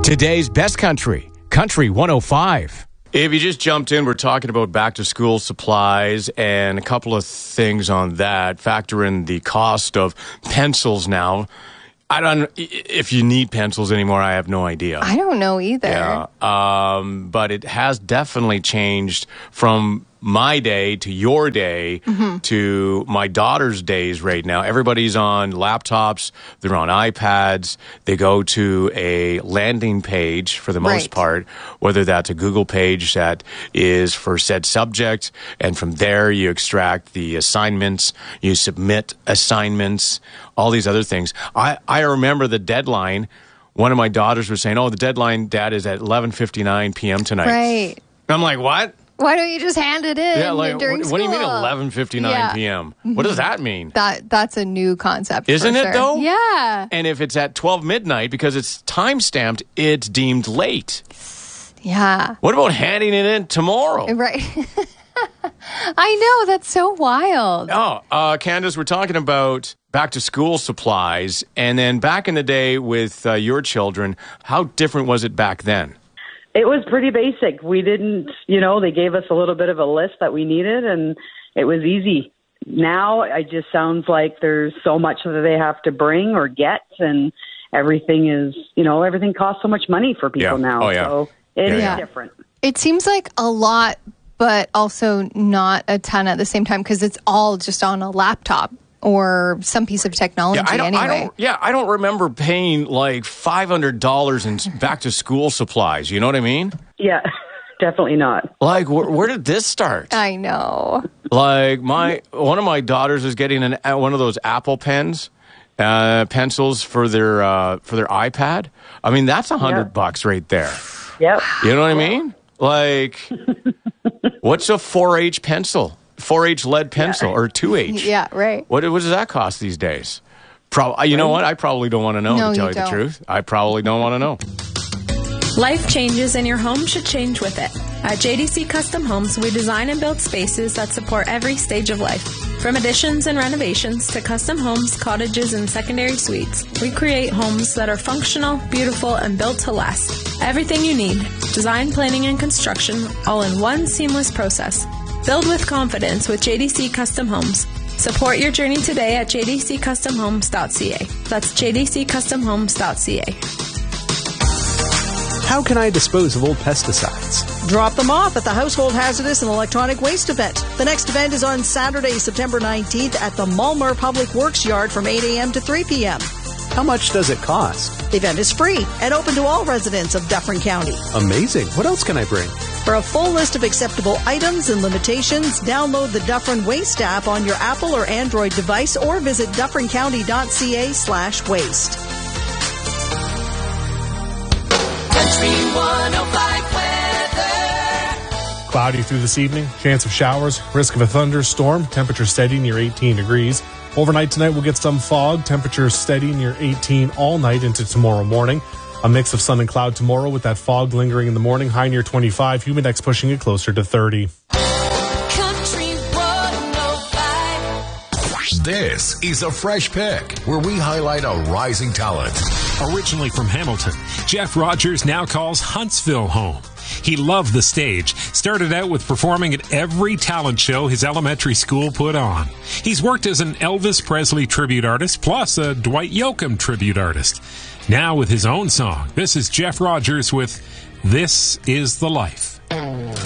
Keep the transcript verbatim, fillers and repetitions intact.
Today's best country, Country one oh five. If you just jumped in, we're talking about back-to-school supplies and a couple of things on that. Factor in the cost of pencils now. I don't if you need pencils anymore. I have no idea. I don't know either. Yeah, um, but it has definitely changed from my day to your day mm-hmm. to my daughter's days right now. Everybody's on laptops. They're on iPads. They go to a landing page for the most Right. part, whether that's a Google page that is for said subject. And from there, you extract the assignments. You submit assignments, all these other things. I, I remember the deadline. One of my daughters was saying, oh, the deadline, Dad, is at eleven fifty-nine p.m. tonight. Right. I'm like, what? Why don't you just hand it in Yeah, like, during what, school? what do you mean eleven fifty-nine Yeah. p.m.? What does that mean? That That's a new concept, Isn't for it, sure. though? Yeah. And if it's at twelve midnight, because it's time-stamped, it's deemed late. Yeah. What about handing it in tomorrow? Right. I know. That's so wild. Oh, uh, Candace, we're talking about back-to-school supplies. And then back in the day with uh, your children, how different was it back then? It was pretty basic. We didn't, you know, they gave us a little bit of a list that we needed, and it was easy. Now it just sounds like there's so much that they have to bring or get, and everything is, you know, everything costs so much money for people Yeah. now. Oh, yeah. So it Yeah, is yeah. different. It seems like a lot, but also not a ton at the same time because it's all just on a laptop or some piece of technology Yeah, I don't, anyway. I don't, yeah, I don't remember paying like five hundred dollars in back-to-school supplies. You know what I mean? Yeah, definitely not. Like, wh- where did this start? I know. Like my one of my daughters is getting an uh, one of those Apple pens, uh, pencils for their uh, for their iPad. I mean, that's a hundred Yeah. bucks right there. Yep. You know what I mean? Like, what's a four H pencil? four H lead pencil or two H? Yeah, right. What what does that cost these days? Pro- you know what? I probably don't want to know. No, to tell you you, the don't. truth, I probably don't want to know. Life changes and your home should change with it. At J D C Custom Homes, we design and build spaces that support every stage of life. From additions and renovations to custom homes, cottages, and secondary suites, we create homes that are functional, beautiful, and built to last. Everything you need, design, planning, and construction, all in one seamless process. Build with confidence with J D C Custom Homes. Support your journey today at j d c custom homes dot c a. That's j d c custom homes dot c a. How can I dispose of old pesticides? Drop them off at the Household Hazardous and Electronic Waste event. The next event is on Saturday, September nineteenth at the Mulmer Public Works Yard from eight a.m. to three p.m. How much does it cost? The event is free and open to all residents of Dufferin County. Amazing. What else can I bring? For a full list of acceptable items and limitations, download the Dufferin Waste app on your Apple or Android device or visit dufferin county dot c a slash waste. Cloudy through this evening, chance of showers, risk of a thunderstorm, temperature steady near eighteen degrees. Overnight tonight we'll get some fog, temperature steady near eighteen all night into tomorrow morning. A mix of sun and cloud tomorrow with that fog lingering in the morning, high near twenty-five, humidex pushing it closer to thirty. This is a Fresh Pick, where we highlight a rising talent. Originally from Hamilton, Jeff Rogers now calls Huntsville home. He loved the stage, started out with performing at every talent show his elementary school put on. He's worked as an Elvis Presley tribute artist, plus a Dwight Yoakam tribute artist. Now with his own song, this is Jeff Rogers with This Is the Life.